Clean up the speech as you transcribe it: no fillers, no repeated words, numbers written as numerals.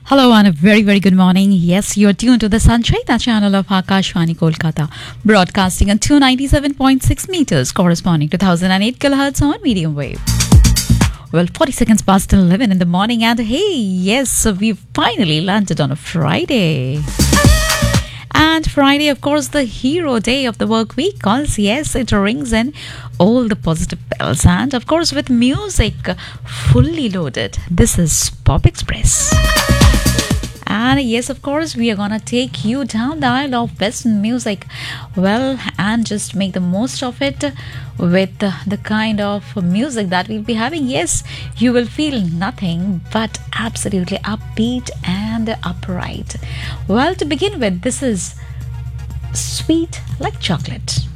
Hello and a very, very good morning. Yes, you're tuned to the Sancheta channel of Akashvani Kolkata, broadcasting on 297.6 meters, corresponding to 1008 kilohertz on medium wave. Well, 40 seconds past 11 in the morning, and hey, yes, we've finally landed on a Friday. And Friday, of course, the hero day of the work week, because yes, it rings in all the positive bells, and of course, with music fully loaded. This is Pop Express. And yes, of course, we are gonna take you down the aisle of Western music. Well, and just make the most of it with the kind of music that we'll be having. Yes, you will feel nothing but absolutely upbeat and upright. Well, to begin with, this is Sweet Like Chocolate.